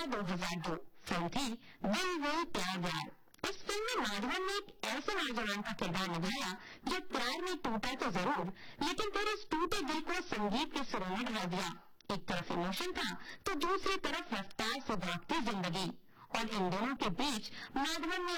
2002 film थी दिल वो प्यार व्यार। इस फिल्म में माधवन ने एक ऐसे नौजवान का किरदार निभाया जो प्यार में टूटा तो जरूर, लेकिन फिर इस टूटे दिल को संगीत के सुरों में ढाल दिया। एक तरफ इमोशन था तो दूसरी तरफ रफ्तार से भागती जिंदगी, और इन दोनों के बीच माधवन ने